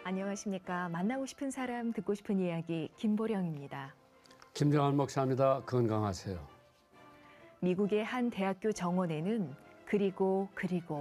안녕하십니까. 만나고 싶은 사람, 듣고 싶은 이야기 김보령입니다. 김정한 목사입니다. 건강하세요. 미국의 한 대학교 정원에는 그리고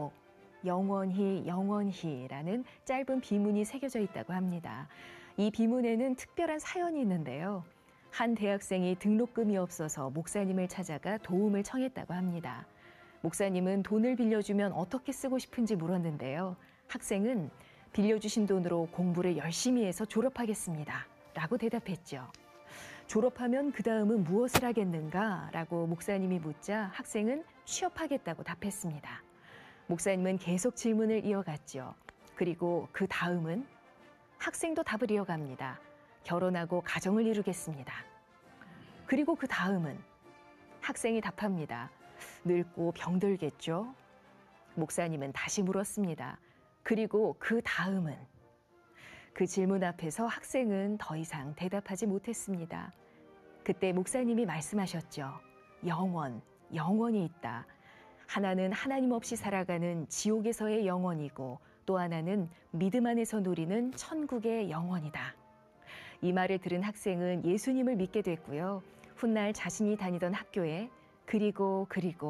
영원히라는 짧은 비문이 새겨져 있다고 합니다. 이 비문에는 특별한 사연이 있는데요. 한 대학생이 등록금이 없어서 목사님을 찾아가 도움을 청했다고 합니다. 목사님은 돈을 빌려주면 어떻게 쓰고 싶은지 물었는데요. 학생은 빌려주신 돈으로 공부를 열심히 해서 졸업하겠습니다. 라고 대답했죠. 졸업하면 그 다음은 무엇을 하겠는가? 라고 목사님이 묻자 학생은 취업하겠다고 답했습니다. 목사님은 계속 질문을 이어갔죠. 그리고 그 다음은 학생도 답을 이어갑니다. 결혼하고 가정을 이루겠습니다. 그리고 그 다음은 학생이 답합니다. 늙고 병들겠죠? 목사님은 다시 물었습니다. 그리고 그 다음은? 그 질문 앞에서 학생은 더 이상 대답하지 못했습니다. 그때 목사님이 말씀하셨죠. 영원이 있다. 하나는 하나님 없이 살아가는 지옥에서의 영원이고 또 하나는 믿음 안에서 누리는 천국의 영원이다. 이 말을 들은 학생은 예수님을 믿게 됐고요. 훗날 자신이 다니던 학교에 그리고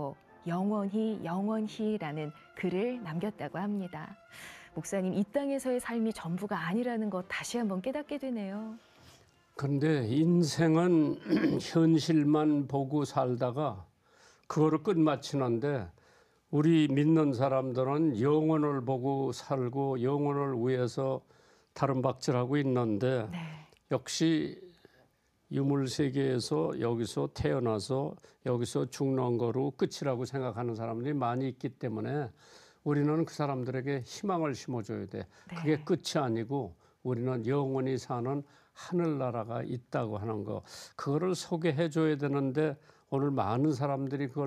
영원히라는 글을 남겼다고 합니다. 목사님, 이 땅에서의 삶이 전부가 아니라는 것 다시 한번 깨닫게 되네요. 그런데 인생은 현실만 보고 살다가 그거를 끝마치는데 우리 믿는 사람들은 영혼을 보고 살고 영혼을 위해서 다름박질하고 있는데 네. 역시 유물세계에서 여기서 태어나서 여기서 죽는 거로 끝이라고 생각하는 사람들이 많이 있기 때문에 우리는 그 사람들에게 희망을 심어줘야 돼. 네. 그게 끝이 아니고 우리는 영원히 사는 하늘나라가 있다고 하는 거. 그거를 소개해 줘야 되는데 오늘 많은 사람들이 그걸